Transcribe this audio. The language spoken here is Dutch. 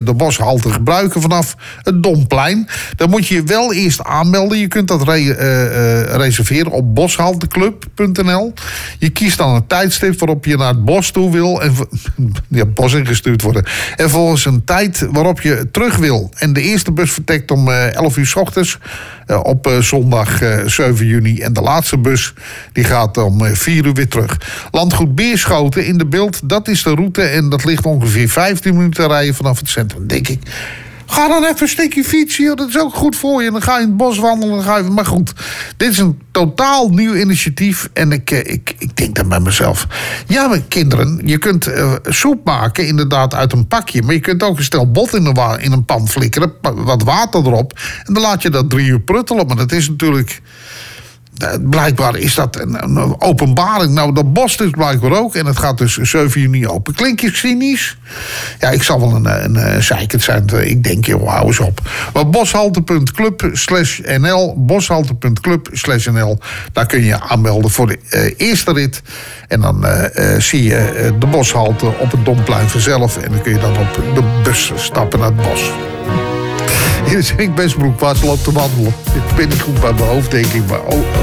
de Boshalte gebruiken vanaf het Domplein. Dan moet je je wel eerst aanmelden. Je kunt dat reserveren op boshalteclub.nl. Je kiest dan een tijdstip waarop je naar het bos toe wil. En bos ingestuurd worden. En volgens een tijd waarop je terug wil. En de eerste bus vertrekt om 11 uur 's ochtends. Op zondag 7 juni. En de laatste bus die gaat om 4 uur weer terug. Landgoed Beerschoten in de Beeld. Dat is de route. En dat ligt ongeveer 15 minuten rijden vanaf het centrum. Denk ik. Ga dan even een stukje fietsen, joh. Dat is ook goed voor je. Dan ga je in het bos wandelen. Maar goed, dit is een totaal nieuw initiatief. En ik denk dan bij mezelf. Ja, mijn kinderen, je kunt soep maken inderdaad uit een pakje. Maar je kunt ook een stel bot in een pan flikkeren. Wat water erop. En dan laat je dat 3 uur pruttelen. Maar dat is natuurlijk... Blijkbaar is dat een openbaring. Nou, dat bos dus blijkbaar ook. En het gaat dus 7 juni open. Klink je cynisch? Ja, ik zal wel een zeikert zijn. Ik denk, joh, hou eens op. Maar boshalte.club/nl. Boshalte.club/nl. Daar kun je aanmelden voor de eerste rit. En dan zie je de Boshalte op het Domplein vanzelf. En dan kun je dan op de bus stappen naar het bos. Hier is Henk Westbroek, waar ze loopt te wandelen. Ik ben niet goed bij mijn hoofd, denk ik. Maar